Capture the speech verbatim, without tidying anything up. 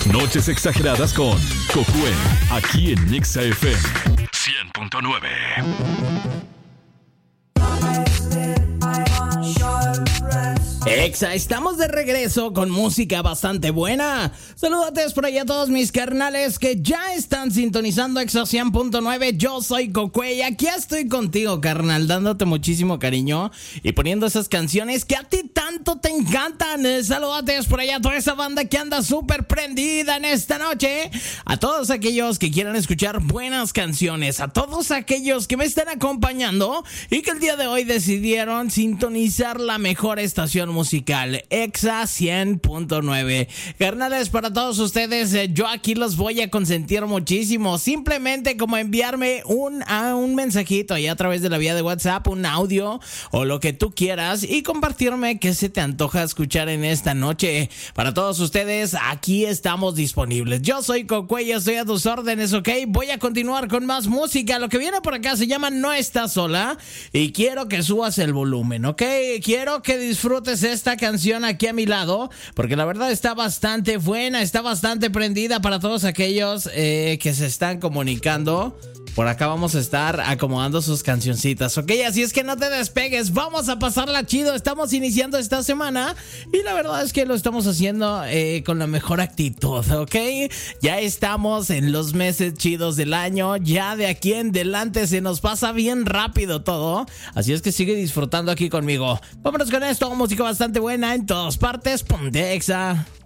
Noches exageradas con Josué, aquí en Nexa F M cien punto nueve. Exa, estamos de regreso con música bastante buena. Saludos por allá a todos mis carnales que ya están sintonizando Exa cien punto nueve. Yo soy Cocué y aquí estoy contigo, carnal, dándote muchísimo cariño y poniendo esas canciones que a ti tanto te encantan. Saludos por allá a toda esa banda que anda súper prendida en esta noche. A todos aquellos que quieran escuchar buenas canciones, a todos aquellos que me están acompañando y que el día de hoy decidieron sintonizar la mejor estación musical, Exa cien punto nueve. Carnales, para todos ustedes, eh, yo aquí los voy a consentir muchísimo. Simplemente como enviarme un, uh, un mensajito ahí a través de la vía de WhatsApp, un audio o lo que tú quieras y compartirme qué se te antoja escuchar en esta noche. Para todos ustedes, aquí estamos disponibles. Yo soy Cocué y estoy a tus órdenes, ¿ok? Voy a continuar con más música. Lo que viene por acá se llama No Estás Sola y quiero que subas el volumen, ¿ok? Quiero que disfrutes esta canción aquí a mi lado, porque la verdad está bastante buena, está bastante prendida para todos aquellos eh, que se están comunicando. Por acá vamos a estar acomodando sus cancioncitas, ¿ok? Así es que no te despegues, vamos a pasarla chido. Estamos iniciando esta semana y la verdad es que lo estamos haciendo eh, con la mejor actitud, ¿ok? Ya estamos en los meses chidos del año, ya de aquí en adelante se nos pasa bien rápido todo. Así es que sigue disfrutando aquí conmigo. Vámonos con esto, música bastante buena en todas partes. Ponte Exa.